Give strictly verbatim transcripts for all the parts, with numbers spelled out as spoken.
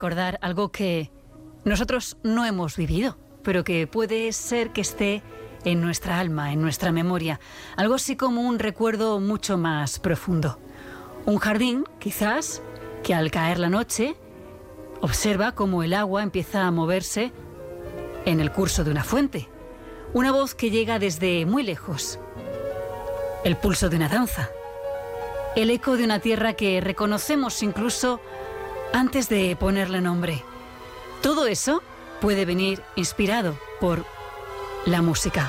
recordar algo que nosotros no hemos vivido, pero que puede ser que esté en nuestra alma, en nuestra memoria. Algo así como un recuerdo mucho más profundo. Un jardín, quizás, que al caer la noche observa cómo el agua empieza a moverse en el curso de una fuente. Una voz que llega desde muy lejos. El pulso de una danza. El eco de una tierra que reconocemos incluso antes de ponerle nombre. Todo eso puede venir inspirado por la música.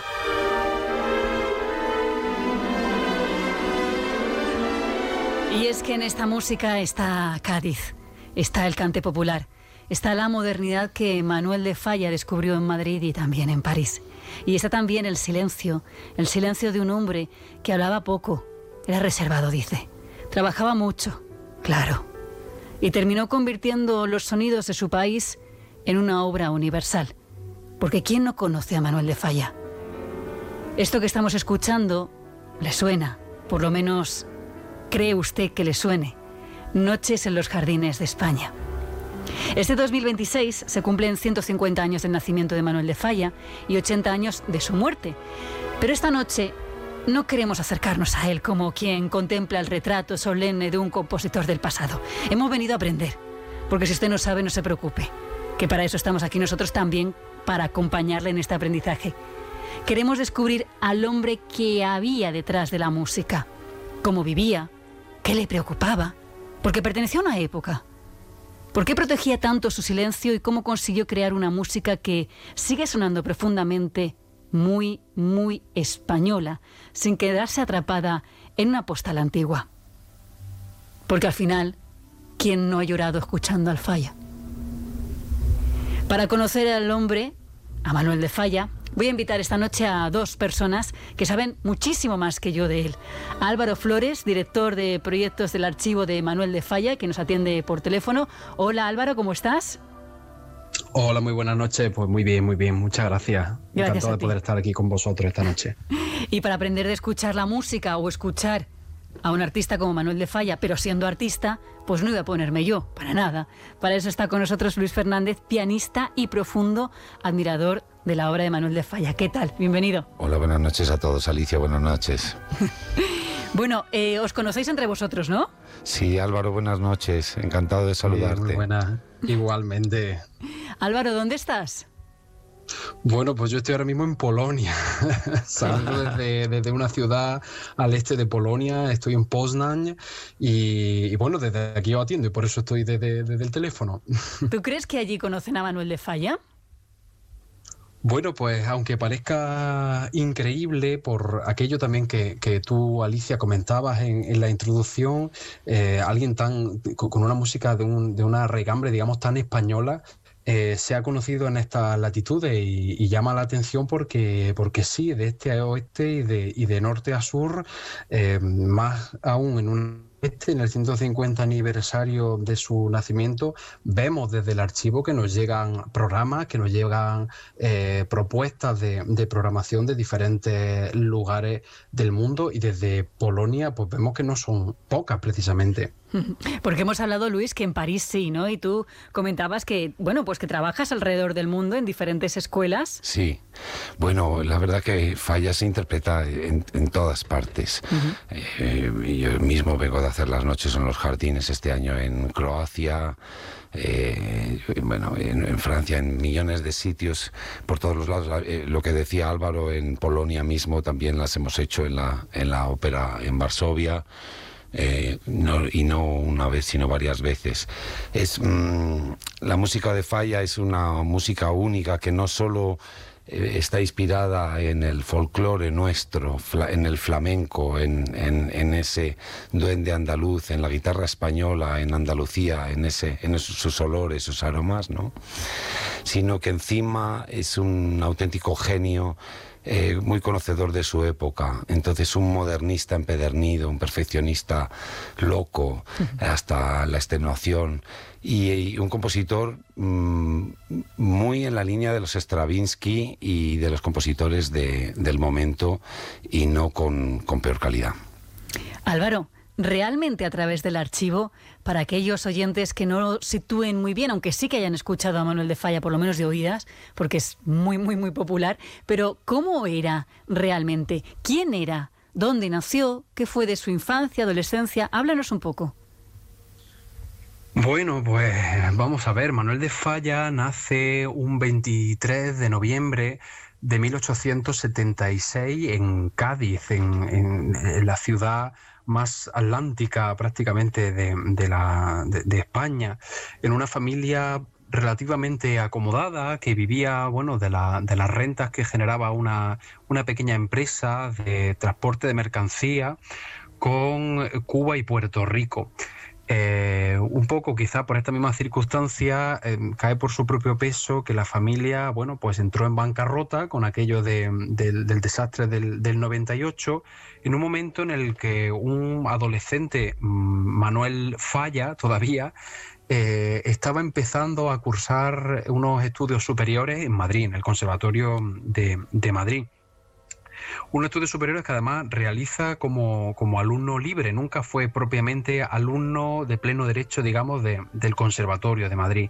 Y es que en esta música está Cádiz, está el cante popular, está la modernidad que Manuel de Falla descubrió en Madrid y también en París. Y está también el silencio, el silencio de un hombre que hablaba poco, era reservado, dice. Trabajaba mucho, claro, y terminó convirtiendo los sonidos de su país en una obra universal. Porque ¿quién no conoce a Manuel de Falla? Esto que estamos escuchando le suena, por lo menos cree usted que le suene. Noches en los jardines de España. Este dos mil veintiséis se cumplen ciento cincuenta años del nacimiento de Manuel de Falla y ochenta años de su muerte. Pero esta noche no queremos acercarnos a él como quien contempla el retrato solemne de un compositor del pasado. Hemos venido a aprender, porque si usted no sabe, no se preocupe, que para eso estamos aquí nosotros también, para acompañarle en este aprendizaje. Queremos descubrir al hombre que había detrás de la música, cómo vivía, qué le preocupaba, porque pertenecía a una época. ¿Por qué protegía tanto su silencio y cómo consiguió crear una música que sigue sonando profundamente, muy, muy española, sin quedarse atrapada en una postal antigua? Porque al final, ¿quién no ha llorado escuchando al Falla? Para conocer al hombre, a Manuel de Falla, voy a invitar esta noche a dos personas que saben muchísimo más que yo de él. A Álvaro Flores, director de proyectos del archivo de Manuel de Falla, que nos atiende por teléfono. Hola Álvaro, ¿cómo estás? Hola, muy buenas noches. Pues muy bien, muy bien. Muchas gracias. Gracias. Encantado de poder estar aquí con vosotros esta noche. Y para aprender de escuchar la música o escuchar a un artista como Manuel de Falla, pero siendo artista, pues no iba a ponerme yo, para nada. Para eso está con nosotros Luis Fernández, pianista y profundo admirador de la obra de Manuel de Falla. ¿Qué tal? Bienvenido. Hola, buenas noches a todos. Alicia, buenas noches. Bueno, eh, os conocéis entre vosotros, ¿no? Sí, Álvaro, buenas noches. Encantado de saludarte. Muy buenas, igualmente. Álvaro, ¿dónde estás? Bueno, pues yo estoy ahora mismo en Polonia, saliendo desde, desde una ciudad al este de Polonia, estoy en Poznań y, y bueno, desde aquí os atiendo y por eso estoy desde, desde el teléfono. ¿Tú crees que allí conocen a Manuel de Falla? Bueno, pues aunque parezca increíble por aquello también que, que tú, Alicia, comentabas en, en la introducción, eh, alguien tan con una música de, un, de una raigambre, digamos, tan española, Eh, se ha conocido en estas latitudes y, y llama la atención porque, porque sí, de este a oeste y de, y de norte a sur, eh, más aún en un este, en el ciento cincuenta aniversario de su nacimiento, vemos desde el archivo que nos llegan programas, que nos llegan eh, propuestas de, de programación de diferentes lugares del mundo y desde Polonia pues vemos que no son pocas precisamente. Porque hemos hablado, Luis, que en París sí, ¿no? Y tú comentabas que, bueno, pues que trabajas alrededor del mundo en diferentes escuelas. Sí. Bueno, la verdad que Falla se interpreta en, en todas partes. Uh-huh. eh, yo mismo vengo de hacer las noches en los jardines este año en Croacia, eh, bueno, en, en Francia, en millones de sitios, por todos los lados. Eh, lo que decía Álvaro, en Polonia mismo también las hemos hecho en la, en la ópera en Varsovia. Eh, no, y no una vez sino varias veces. Es mmm, la música de Falla es una música única que no solo eh, está inspirada en el folclore nuestro, fla, en el flamenco, en, en, en ese duende andaluz, en la guitarra española, en Andalucía, en ese, en esos, sus olores, sus aromas, ¿no? Sino que encima es un auténtico genio. Eh, muy conocedor de su época, entonces un modernista empedernido, un perfeccionista loco, uh-huh. hasta la extenuación, y, y un compositor mmm, muy en la línea de los Stravinsky y de los compositores de, del momento, y no con, con peor calidad. Álvaro, realmente a través del archivo, para aquellos oyentes que no lo sitúen muy bien, aunque sí que hayan escuchado a Manuel de Falla, por lo menos de oídas, porque es muy, muy, muy popular, pero ¿cómo era realmente? ¿Quién era? ¿Dónde nació? ¿Qué fue de su infancia, adolescencia? Háblanos un poco. Bueno, pues vamos a ver, Manuel de Falla nace un veintitrés de noviembre de mil ochocientos setenta y seis en Cádiz, en, en, en la ciudad más atlántica prácticamente de, de, la, de, de España, en una familia relativamente acomodada que vivía, bueno, de, la, de las rentas que generaba una, una pequeña empresa de transporte de mercancía con Cuba y Puerto Rico. Eh, un poco quizá por esta misma circunstancia eh, cae por su propio peso que la familia, bueno, pues entró en bancarrota con aquello de, de, del desastre del, del noventa y ocho, en un momento en el que un adolescente, Manuel Falla todavía, eh, estaba empezando a cursar unos estudios superiores en Madrid, en el Conservatorio de, de Madrid. Unos estudios superiores que además realiza como, como alumno libre, nunca fue propiamente alumno de pleno derecho, digamos, de, del Conservatorio de Madrid.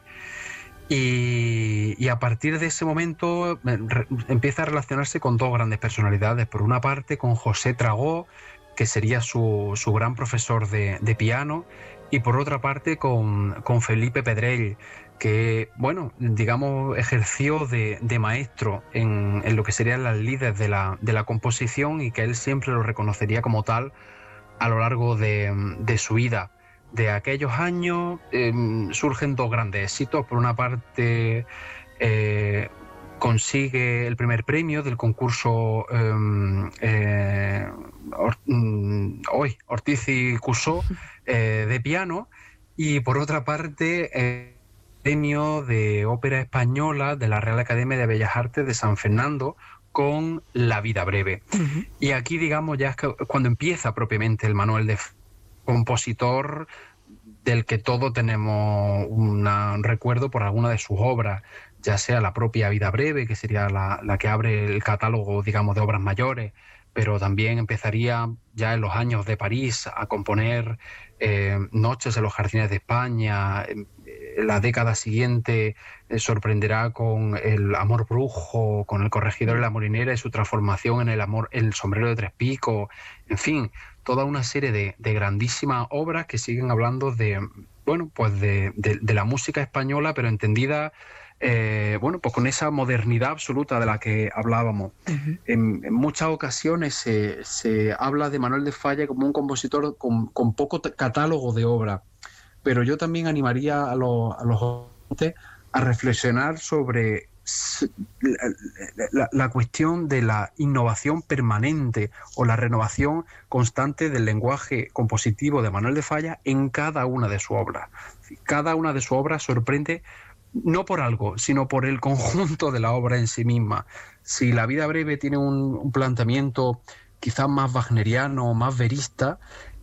Y, y a partir de ese momento re, empieza a relacionarse con dos grandes personalidades. Por una parte con José Tragó, que sería su, su gran profesor de, de piano, y por otra parte con, con Felipe Pedrell, que, bueno, digamos, ejerció de, de maestro en, en lo que serían las lides de la, de la composición, y que él siempre lo reconocería como tal a lo largo de, de su vida. De aquellos años eh, surgen dos grandes éxitos. Por una parte, eh, consigue el primer premio del concurso eh, eh, Or, hoy, Ortiz y Cursó eh, de piano, y por otra parte eh, premio de ópera española de la Real Academia de Bellas Artes de San Fernando con La vida breve. Uh-huh. Y aquí, digamos, ya es que cuando empieza propiamente el Manuel de Falla, compositor del que todos tenemos una, un recuerdo por alguna de sus obras, ya sea la propia Vida breve, que sería la, la que abre el catálogo, digamos, de obras mayores, pero también empezaría ya en los años de París a componer eh, Noches en los jardines de España. La década siguiente eh, sorprenderá con El amor brujo, con El corregidor y la molinera y su transformación en El amor, El sombrero de tres picos, en fin, toda una serie de, de grandísimas obras que siguen hablando de, bueno, pues de, de, de la música española, pero entendida Eh, bueno, pues con esa modernidad absoluta de la que hablábamos. Uh-huh. En, en muchas ocasiones se, se habla de Manuel de Falla como un compositor con, con poco t- catálogo de obra, pero yo también animaría a los, a los oyentes a reflexionar sobre la, la, la cuestión de la innovación permanente o la renovación constante del lenguaje compositivo de Manuel de Falla en cada una de sus obras. Cada una de sus obras sorprende no por algo, sino por el conjunto de la obra en sí misma. Si La vida breve tiene un, un planteamiento quizás más wagneriano, más verista,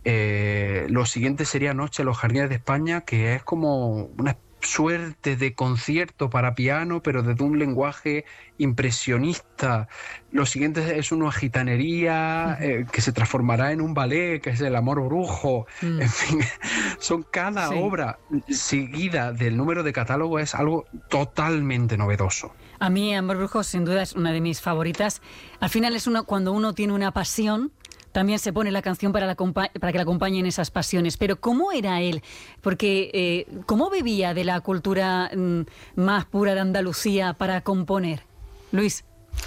eh, lo siguiente sería Noche en los jardines de España, que es como una suerte de concierto para piano, pero desde un lenguaje impresionista. Lo siguiente es una gitanería eh, que se transformará en un ballet, que es El amor brujo. Mm. En fin, son cada sí. obra seguida del número de catálogo es algo totalmente novedoso. A mí Amor brujo sin duda es una de mis favoritas. Al final es uno, cuando uno tiene una pasión, también se pone la canción para, la, para que la acompañen esas pasiones. Pero ¿cómo era él? Porque eh, ¿cómo bebía de la cultura mm, más pura de Andalucía para componer? Luis.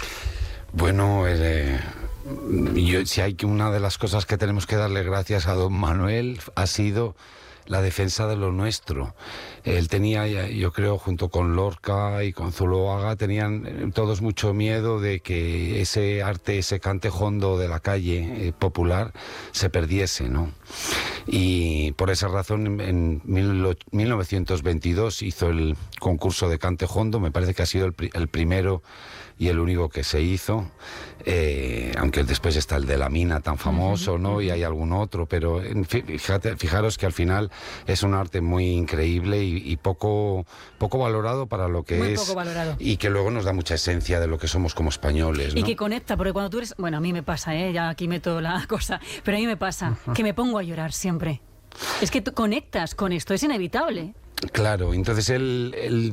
Bueno, eh, yo, si hay que una de las cosas que tenemos que darle gracias a don Manuel ha sido la defensa de lo nuestro. Él tenía, yo creo, junto con Lorca y con Zuloaga, tenían todos mucho miedo de que ese arte, ese cante jondo de la calle eh, popular se perdiese, ¿no? Y por esa razón en mil novecientos veintidós hizo el concurso de cante jondo, me parece que ha sido el, pri el primero y el único que se hizo, eh, aunque después está el de la mina tan famoso, ¿no? Y hay algún otro, pero en fin, fíjate, fijaros que al final es un arte muy increíble y, y poco, poco valorado para lo que muy es, poco valorado. Y que luego nos da mucha esencia de lo que somos como españoles, ¿no? Y que conecta, porque cuando tú eres, bueno, a mí me pasa, ¿eh? Ya aquí meto la cosa, pero a mí me pasa que me pongo a llorar siempre. Es que tú conectas con esto, es inevitable. Claro, entonces él, él